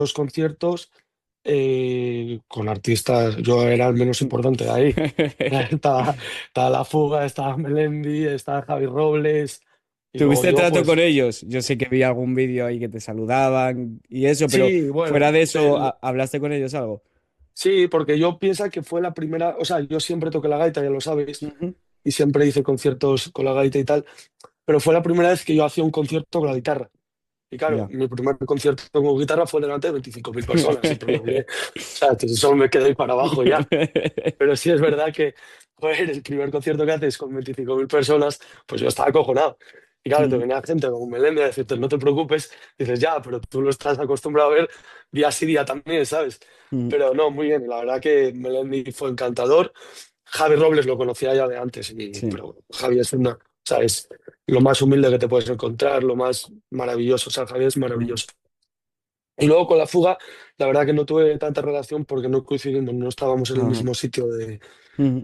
los conciertos con artistas, yo era el menos importante de ahí. Estaba La Fuga, estaba Melendi, estaba Javi Robles, y luego ¿Tuviste yo, trato con pues, ellos? Yo sé que vi algún vídeo ahí que te saludaban y eso, pero sí, fuera bueno, de eso, ¿hablaste con ellos algo? sí, porque yo pienso que fue la primera, o sea, yo siempre toqué la gaita, ya lo sabes, Ujú. y siempre hice conciertos con la gaita y tal, pero fue la primera vez que yo hacía un concierto con la guitarra. Y claro, Ya. mi primer concierto con guitarra fue delante de 25.000 personas, y pero me olvidé. O sea, entonces solo me quedé ahí para abajo ya. Pero sí es verdad que, joder, el primer concierto que haces con 25.000 personas, pues yo estaba acojonado. Y claro, te Ujú. venía gente como Melendi a decirte, no te preocupes, dices, ya, pero tú lo estás acostumbrado a ver día sí día también, ¿sabes? Ujú. Pero no, muy bien, la verdad que Melendi fue encantador. Javi Robles lo conocía ya de antes, Sí. pero Javi es una, o sea, es lo más humilde que te puedes encontrar, lo más maravilloso, o sea, Javi es Ujú. maravilloso. Y luego con la fuga, la verdad que no tuve tanta relación porque no coincidimos, no estábamos en el Ajá. mismo sitio Ujú.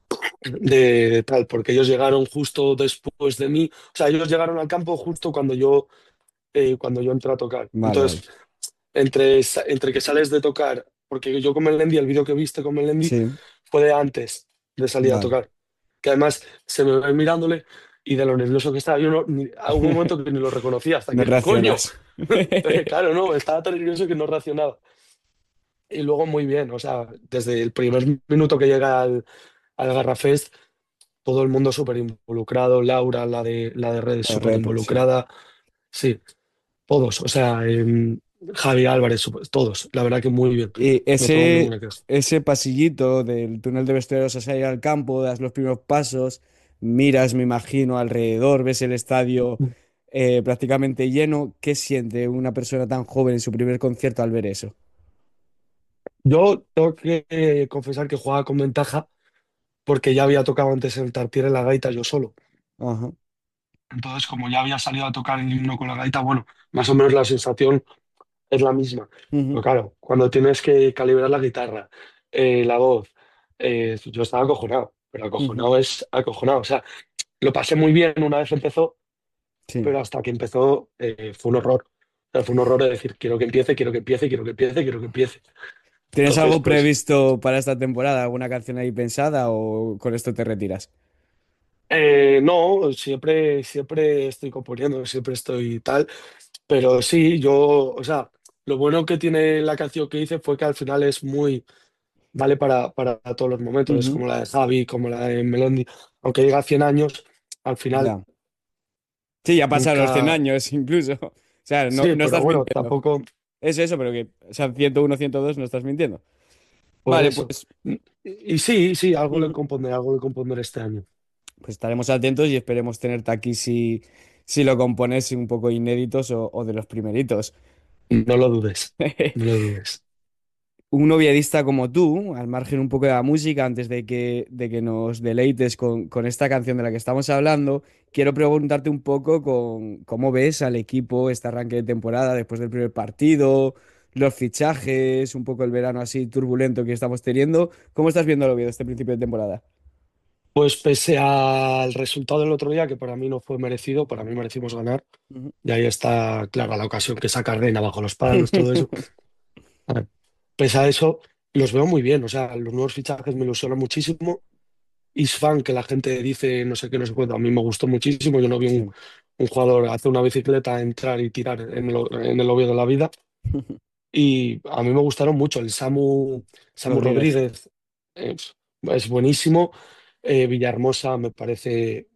de tal, porque ellos llegaron justo después de mí, o sea, ellos llegaron al campo justo cuando yo entré a tocar. Vale, vale. Entonces, entre que sales de tocar, porque yo con Melendi, el vídeo que viste con Melendi Sí, fue de antes de salir a vale. tocar, que además se me ve mirándole y de lo nervioso que estaba, yo no, hubo un momento que ni lo reconocía, hasta No que, coño, reaccionas. claro, no, estaba tan nervioso que no reaccionaba. Y luego muy bien, o sea, desde el primer minuto que llega al Garrafest, todo el mundo súper involucrado, Laura, la de redes La súper red, sí. involucrada, sí, todos, o sea, Javi Álvarez, todos, la verdad que muy bien, Y no tengo ese, ninguna queja. ese pasillito del túnel de vestuarios a salir al campo, das los primeros pasos, miras, me imagino, alrededor, ves el estadio prácticamente lleno. ¿Qué siente una persona tan joven en su primer concierto al ver eso? Yo tengo que confesar que jugaba con ventaja porque ya había tocado antes el Tartiere en la gaita yo solo. Ajá. Entonces, como ya había salido a tocar el himno con la gaita, bueno, más o menos la sensación es la misma. Pero Ujú. claro, cuando tienes que calibrar la guitarra, la voz, yo estaba acojonado, pero Ujú. acojonado es acojonado. O sea, lo pasé muy bien una vez empezó, Sí. pero hasta que empezó fue un horror. O sea, fue un horror de decir, quiero que empiece, quiero que empiece, quiero que empiece, quiero que empiece. ¿Tienes Entonces, algo pues, previsto para esta temporada? ¿Alguna canción ahí pensada o con esto te retiras? no, siempre estoy componiendo, siempre estoy tal. Pero sí, yo, o sea, lo bueno que tiene la canción que hice fue que al final es muy vale para todos los momentos, es Ujú. como la de Javi, como la de Melondi, aunque llega a 100 años, al final Ya. Sí, ya pasaron los 100 nunca, años incluso. O sea, no, sí, no pero estás bueno, mintiendo. tampoco, Es eso, pero que, o sea, 101, 102 no estás mintiendo. por Vale, eso. pues, Y sí, sí, ujú, algo le compondré este año. pues estaremos atentos y esperemos tenerte aquí si lo compones un poco inéditos o de los primeritos. No lo dudes, no lo dudes. Un noviadista como tú, al margen un poco de la música, antes de que nos deleites con esta canción de la que estamos hablando, quiero preguntarte un poco con cómo ves al equipo este arranque de temporada después del primer partido, los fichajes, un poco el verano así turbulento que estamos teniendo. ¿Cómo estás viendo el Oviedo este principio de temporada? Pues pese al resultado del otro día, que para mí no fue merecido, para mí merecimos ganar, Ujú. y ahí está clara la ocasión que saca Reina bajo los palos, todo eso. A ver, pese a eso, los veo muy bien, o sea, los nuevos fichajes me ilusionan muchísimo. Isfan, que la gente dice no sé qué, no sé cuánto, a mí me gustó muchísimo. Yo no vi un, Sí. un jugador hacer una bicicleta, entrar y tirar en el Oviedo de la vida. Y a mí me gustaron mucho. El Samu Rodríguez. Rodríguez eh, es buenísimo. Villahermosa me parece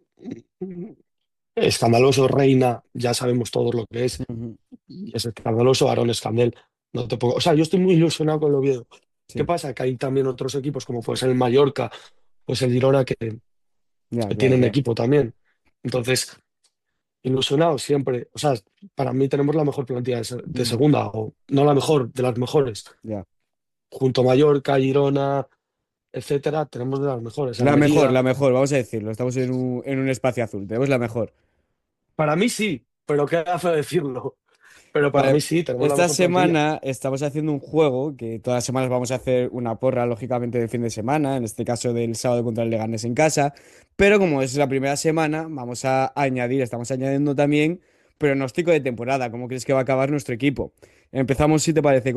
escandaloso. Reina, ya sabemos todos lo que es. Ujú. Y es escandaloso. Aaron Escandel, no te puedo... O sea, yo estoy muy ilusionado con el Oviedo. ¿Qué Sí, pasa? Que hay también otros equipos, como puede ser el Mallorca, pues el Girona, ya, que claro, tienen claro. equipo también. Entonces, ilusionados siempre. O sea, para mí tenemos la mejor plantilla de Ujú. segunda, o no la mejor, de las mejores. Ya. Junto a Mallorca, Girona, etcétera, tenemos de las mejores. La Almería, mejor, vamos a decirlo. Estamos en un espacio azul. Tenemos la mejor. para mí sí, pero qué hace decirlo. Pero para Vale, mí sí, tenemos la esta mejor plantilla. semana estamos haciendo un juego que todas las semanas vamos a hacer una porra, lógicamente, del fin de semana, en este caso del sábado contra el Leganés en casa, pero como es la primera semana, vamos a añadir, estamos añadiendo también pronóstico de temporada, ¿cómo crees que va a acabar nuestro equipo? Empezamos, si te parece,